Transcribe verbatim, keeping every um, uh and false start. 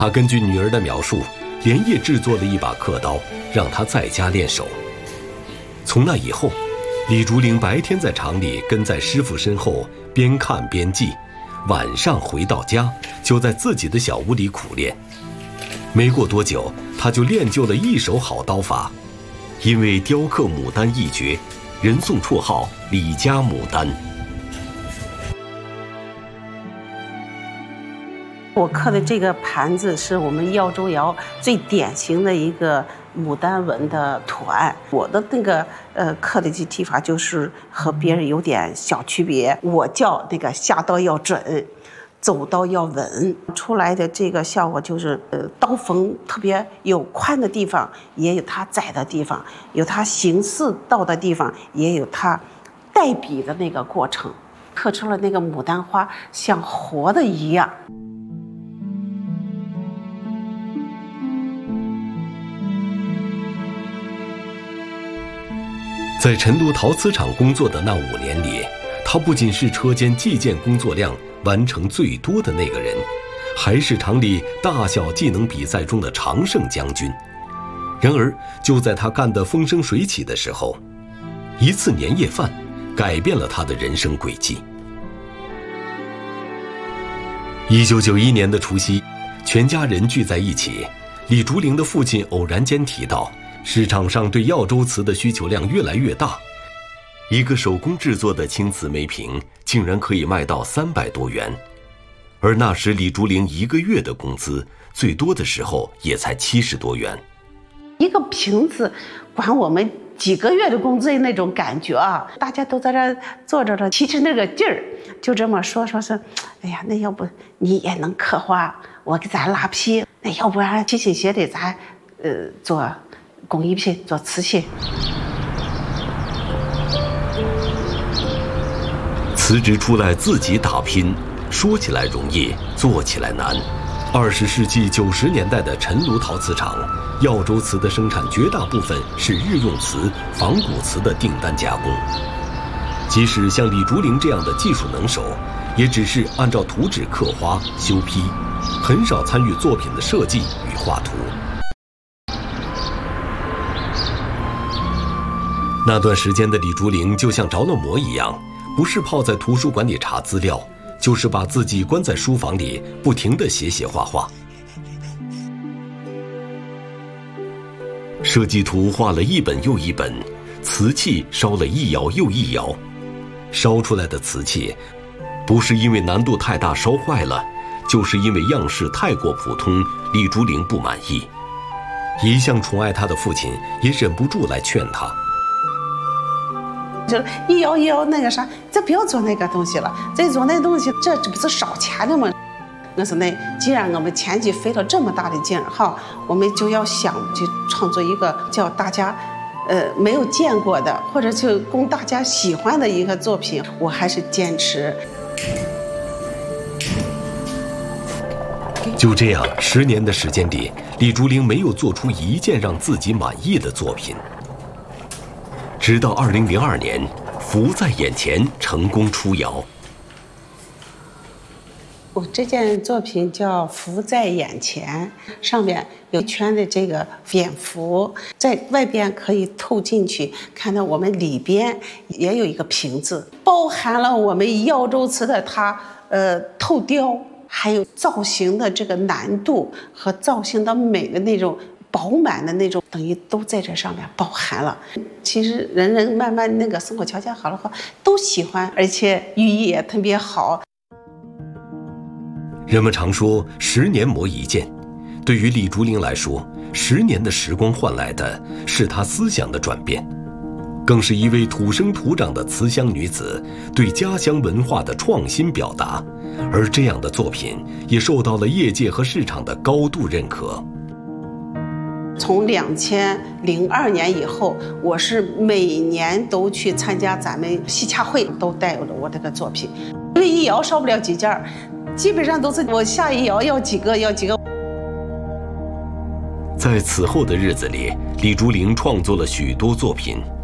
他根据女儿的描述，连夜制作了一把刻刀，让她在家练手。从那以后，李竹玲白天在厂里跟在师傅身后边看边记，晚上回到家就在自己的小屋里苦练。没过多久，他就练就了一手好刀法，因为雕刻牡丹一绝，人送绰号李家牡丹。 我刻的这个盘子是我们耀州窑最典型的一个牡丹纹的图案。我的那个呃刻的这技法就是和别人有点小区别，我叫那个下刀要准，走刀要稳，出来的这个效果就是呃刀锋特别有宽的地方，也有它窄的地方，有它形似刀的地方，也有它带笔的那个过程，刻出了那个牡丹花像活的一样。 在成都陶瓷厂工作的那五年里，他不仅是车间计件工作量完成最多的那个人，还是厂里大小技能比赛中的常胜将军。然而，就在他干得风生水起的时候，一次年夜饭改变了他的人生轨迹。一九九一年的除夕，全家人聚在一起，李竹玲的父亲偶然间提到，市场上对耀州瓷的需求量越来越大，一个手工制作的青瓷梅瓶竟然可以卖到三百多元，而那时李竹玲一个月的工资最多的时候也才七十多元。 一个瓶子管我们几个月的工资那种感觉啊！大家都在这坐着的，提着那个劲儿，就这么说说是，哎呀，那要不你也能刻花，我给咱拉坯，那要不然提琴鞋得咱呃做工艺品，做瓷器。 辞职出来自己打拼，说起来容易，做起来难。二十世纪九十年代的陈炉陶瓷厂，耀州瓷的生产绝大部分是日用瓷、仿古瓷的订单加工。即使像李竹玲这样的技术能手，也只是按照图纸刻花、修坯，很少参与作品的设计与画图。那段时间的李竹玲就像着了魔一样，不是泡在图书馆里查资料，就是把自己关在书房里，不停地写写画画。设计图画了一本又一本，瓷器烧了一窑又一窑，烧出来的瓷器，不是因为难度太大烧坏了，就是因为样式太过普通，李竹玲不满意。一向宠爱她的父亲也忍不住来劝她。 就一摇一摇那个啥，咱不要做那个东西了，再做那东西，这这不是烧钱的吗？我说那既然我们前期费了这么大的劲儿哈，我们就要想去创作一个叫大家，呃没有见过的，或者就供大家喜欢的一个作品，我还是坚持。 就这样，十年的时间里，李竹玲没有做出一件让自己满意的作品。直到二零零二年，福在眼前成功出窑。 我这件作品叫《福在眼前》，上面有一圈的这个蝙蝠，在外边可以透进去，看到我们里边也有一个瓶子，包含了我们耀州瓷的它呃透雕，还有造型的这个难度和造型的美的那种。饱满的那种，等于都在这上面包含了。其实人人慢慢那个生活条件好了后都喜欢，而且寓意也特别好。 人们常说十年磨一剑，对于李竹玲来说，十年的时光换来的是她思想的转变，更是一位土生土长的瓷乡女子对家乡文化的创新表达。而这样的作品也受到了业界和市场的高度认可。 从两千零二年以后，我是每年都去参加咱们西洽会，都带有了我这个作品。因为一窑烧不了几件，基本上都是我下一窑要几个要几个。 在此后的日子里，李竹玲创作了许多作品，